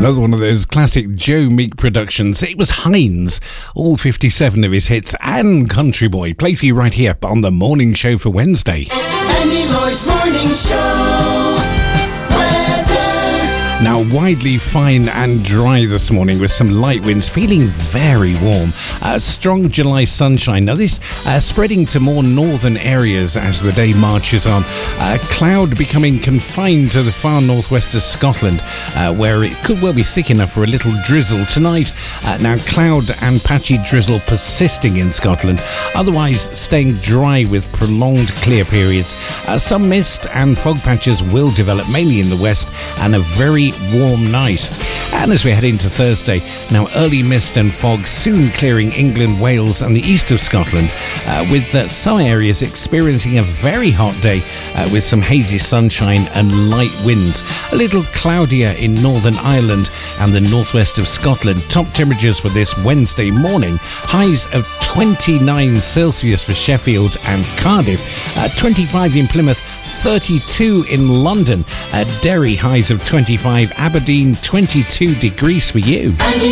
Another one of those classic Joe Meek productions. It was Hines, all 57 of his hits, and Country Boy. Played for you right here on the morning show for Wednesday. Andy Lloyd's Morning Show. Now, widely fine and dry this morning with some light winds, feeling very warm. Strong July sunshine. Now, this spreading to more northern areas as the day marches on. Cloud becoming confined to the far northwest of Scotland, where it could well be thick enough for a little drizzle tonight. Now, cloud and patchy drizzle persisting in Scotland. Otherwise, staying dry with prolonged clear periods. Some mist and fog patches will develop, mainly in the west, and a very warm night. And as we head into Thursday, now early mist and fog soon clearing England, Wales and the east of Scotland, with some areas experiencing a very hot day with some hazy sunshine and light winds. A little cloudier in Northern Ireland and the northwest of Scotland. Top temperatures for this Wednesday morning, highs of 29 Celsius for Sheffield and Cardiff, 25 in Plymouth, 32 in London, Derry highs of 25, Aberdeen 22 degrees for you. Andy